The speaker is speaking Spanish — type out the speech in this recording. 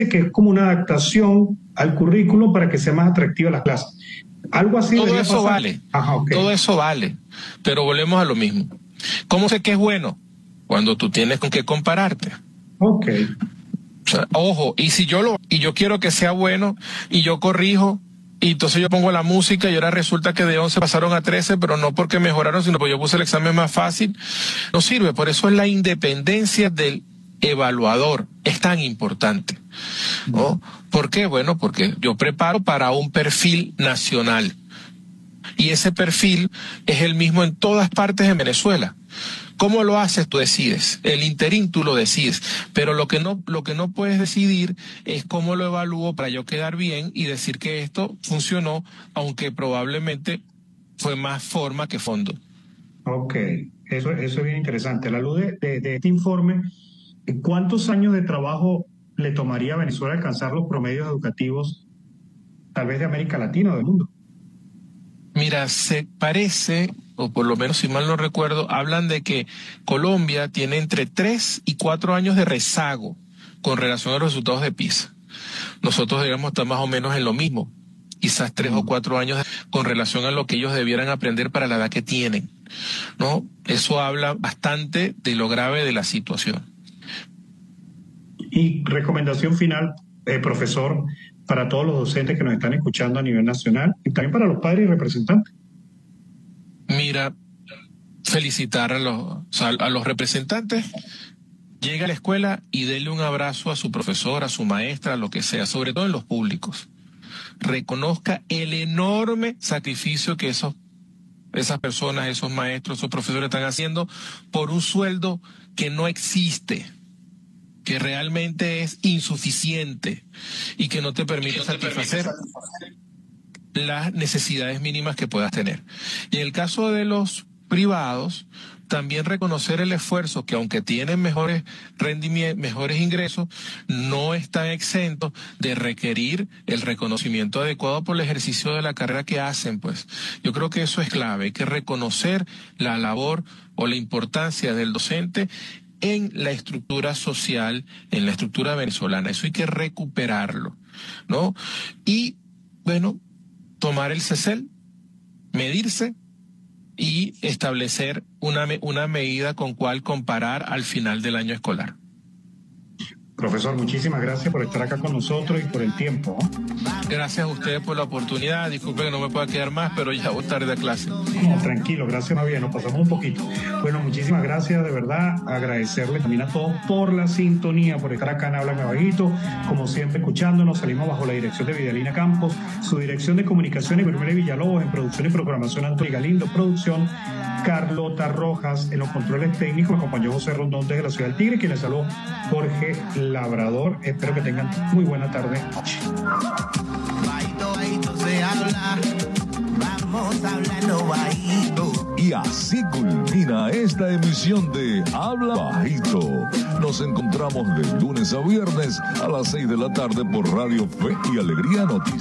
que es como una adaptación al currículo para que sea más atractiva la clase. Algo así. Todo eso pasar. Vale. Ajá, okay. Todo eso vale. Pero volvemos a lo mismo. ¿Cómo sé que es bueno? Cuando tú tienes con qué compararte. Ok. O sea, ojo, y si yo quiero que sea bueno y yo corrijo, y entonces yo pongo la música y ahora resulta que de 11 pasaron a 13, pero no porque mejoraron, sino porque yo puse el examen más fácil, no sirve. Por eso es la independencia del evaluador, es tan importante, ¿no? ¿Por qué? Bueno, porque yo preparo para un perfil nacional y ese perfil es el mismo en todas partes de Venezuela. ¿Cómo lo haces? Tú decides. El interín tú lo decides. Pero lo que no puedes decidir es cómo lo evalúo para yo quedar bien y decir que esto funcionó, aunque probablemente fue más forma que fondo. Ok, eso es bien interesante. A la luz de este informe, ¿cuántos años de trabajo le tomaría a Venezuela alcanzar los promedios educativos, tal vez de América Latina o del mundo? Mira, se parece, o por lo menos si mal no recuerdo, hablan de que Colombia tiene entre 3 y 4 años de rezago con relación a los resultados de PISA. Nosotros debemos estar más o menos en lo mismo, quizás 3 o 4 años con relación a lo que ellos debieran aprender para la edad que tienen, ¿no? Eso habla bastante de lo grave de la situación. Y recomendación final, profesor, para todos los docentes que nos están escuchando a nivel nacional y también para los padres y representantes. Mira, felicitar a los representantes. Llega a la escuela y dele un abrazo a su profesor, a su maestra, a lo que sea, sobre todo en los públicos. Reconozca el enorme sacrificio que esas personas, esos maestros, esos profesores están haciendo por un sueldo que no existe, que realmente es insuficiente y que no te permite satisfacer las necesidades mínimas que puedas tener. Y en el caso de los privados, también reconocer el esfuerzo que aunque tienen mejores rendimientos, mejores ingresos, no están exentos de requerir el reconocimiento adecuado por el ejercicio de la carrera que hacen, pues. Yo creo que eso es clave, hay que reconocer la labor o la importancia del docente en la estructura social, en la estructura venezolana. Eso hay que recuperarlo, ¿no? Y, bueno, tomar el CECEL, medirse y establecer una medida con cual comparar al final del año escolar. Profesor, muchísimas gracias por estar acá con nosotros y por el tiempo. Gracias a ustedes por la oportunidad. Disculpe que no me pueda quedar más, pero ya voy tarde a clase. No, tranquilo, gracias más bien, nos pasamos un poquito. Bueno, muchísimas gracias, de verdad, agradecerle también a todos por la sintonía, por estar acá en Háblame Bajito, como siempre escuchándonos. Salimos bajo la dirección de Vidalina Campos, su dirección de comunicaciones Primera Villalobos, en producción y programación Antonio Galindo, producción Carlota Rojas, en los controles técnicos acompañó José Rondón desde la ciudad del Tigre, quien les saludó Jorge Labrador. Espero que tengan muy buena tarde. Bajito, bajito se habla, vamos hablando bajito. Y así culmina esta emisión de Habla Bajito. Nos encontramos de lunes a viernes a las 6 de la tarde por Radio Fe y Alegría Noticias.